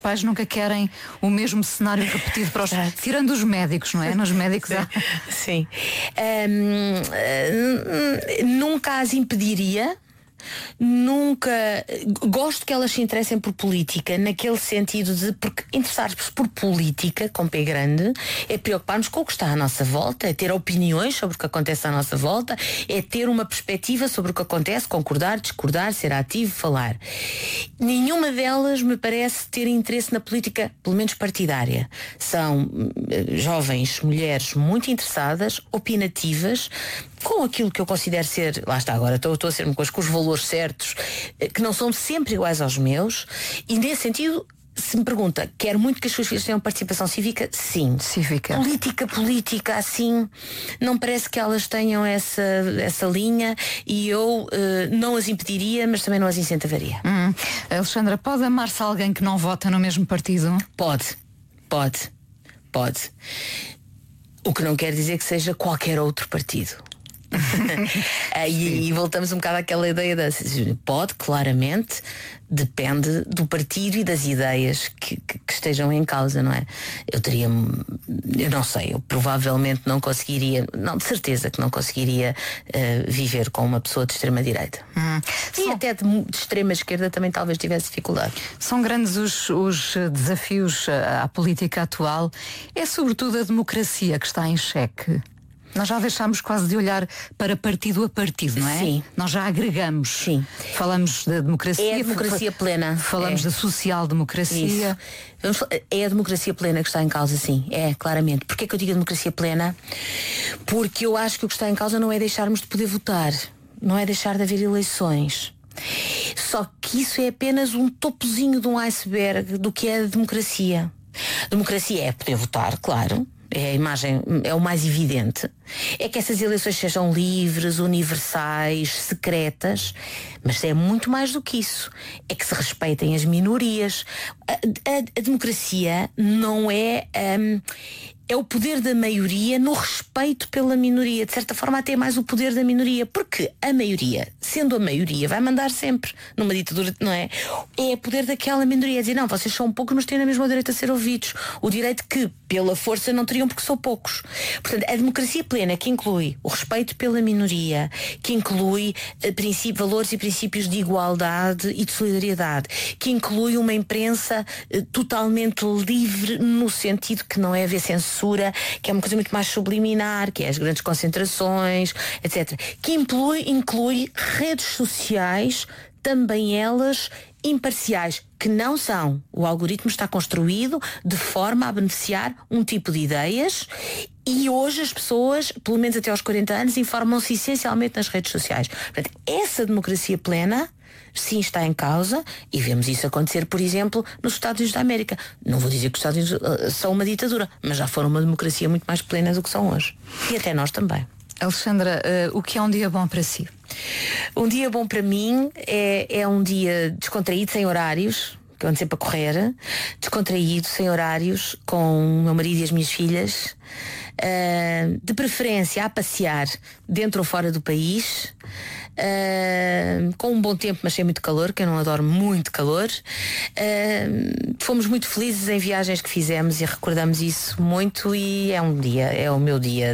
pais nunca querem o mesmo cenário repetido para os... Tirando os médicos, não é? Nos médicos há... Sim. Nunca as impediria. Nunca gosto que elas se interessem por política, naquele sentido de, porque interessar-se por política com P grande é preocupar-nos com o que está à nossa volta, é ter opiniões sobre o que acontece à nossa volta, é ter uma perspectiva sobre o que acontece, concordar, discordar, ser ativo, falar. Nenhuma delas me parece ter interesse na política, pelo menos partidária. São jovens mulheres muito interessadas, opinativas, com aquilo que eu considero ser, lá está, agora estou a ser com os valores certos, que não são sempre iguais aos meus, e nesse sentido, se me pergunta, quero muito que as suas filhas tenham participação cívica? Sim. Cívica. Política, assim, não parece que elas tenham essa linha, e eu não as impediria, mas também não as incentivaria. Alexandra, pode amar-se alguém que não vota no mesmo partido? Pode. O que não quer dizer que seja qualquer outro partido. E voltamos um bocado àquela ideia pode, claramente, depende do partido e das ideias que estejam em causa, não é? Eu não sei, eu provavelmente não conseguiria, não, de certeza que não conseguiria viver com uma pessoa de extrema-direita. E até de extrema-esquerda também talvez tivesse dificuldade. São grandes os desafios à política atual. É sobretudo a democracia que está em xeque. Nós já deixámos quase de olhar para partido a partido, não é? Sim. Nós já agregamos. Sim. Falamos da democracia. É a democracia plena. Falamos da social-democracia. É a democracia plena que está em causa, sim. É, claramente. Porquê que eu digo a democracia plena? Porque eu acho que o que está em causa não é deixarmos de poder votar. Não é deixar de haver eleições. Só que isso é apenas um topozinho de um iceberg do que é a democracia. A democracia é poder votar, claro. É a imagem, é o mais evidente. É que essas eleições sejam livres, universais, secretas. Mas é muito mais do que isso. É que se respeitem as minorias. A democracia não é... é o poder da maioria no respeito pela minoria. De certa forma até mais o poder da minoria. Porque a maioria, sendo a maioria, vai mandar sempre. Numa ditadura, não é? É o poder daquela minoria. É dizer, não, vocês são poucos, mas têm o mesmo direito a ser ouvidos. O direito que, pela força, não teriam porque são poucos. Portanto, a democracia plena, que inclui o respeito pela minoria, que inclui valores e princípios de igualdade e de solidariedade, que inclui uma imprensa totalmente livre, no sentido que não é haver censura, que é uma coisa muito mais subliminar, que é as grandes concentrações, etc. Que inclui redes sociais, também elas imparciais, que não são. O algoritmo está construído de forma a beneficiar um tipo de ideias, e hoje as pessoas, pelo menos até aos 40 anos, informam-se essencialmente nas redes sociais. Portanto, essa democracia plena sim está em causa, e vemos isso acontecer, por exemplo, nos Estados Unidos da América. Não vou dizer que os Estados Unidos são uma ditadura, mas já foram uma democracia muito mais plena do que são hoje. E até nós também. Alexandra, o que é um dia bom para si? Um dia bom para mim é um dia descontraído, sem horários, que eu ando sempre a correr, descontraído, sem horários, com o meu marido e as minhas filhas, de preferência a passear dentro ou fora do país, com um bom tempo, mas sem muito calor, que eu não adoro muito calor. Fomos muito felizes em viagens que fizemos e recordamos isso muito, e é o meu dia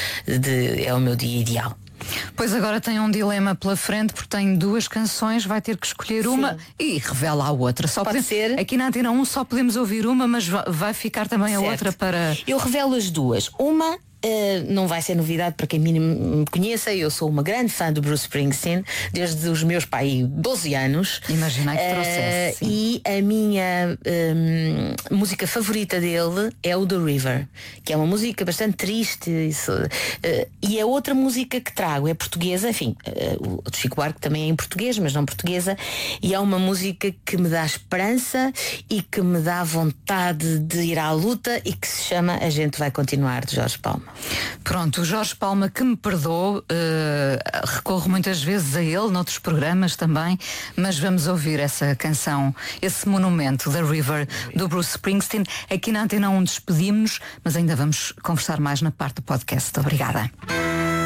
é o meu dia ideal. Pois agora tem um dilema pela frente, porque tem duas canções, vai ter que escolher uma. Sim. E revela a outra. Pode ser. Aqui na Antena 1 só podemos ouvir uma, mas vai ficar também a outra para... Eu revelo as duas. Uma... não vai ser novidade para quem me conheça. Eu sou uma grande fã do Bruce Springsteen desde os meus 12 anos. Imaginei que trouxesse. E a minha música favorita dele é o The River, que é uma música bastante triste, e é outra música que trago, é portuguesa, enfim, o Chico Buarque também é em português, mas não portuguesa, e é uma música que me dá esperança e que me dá vontade de ir à luta, e que se chama A Gente Vai Continuar, de Jorge Palma. Pronto, o Jorge Palma, que me perdoe, recorro muitas vezes a ele, noutros programas também, mas vamos ouvir essa canção, esse monumento, The River, do Bruce Springsteen. Aqui na Antena 1 despedimos-nos, mas ainda vamos conversar mais na parte do podcast. Obrigada.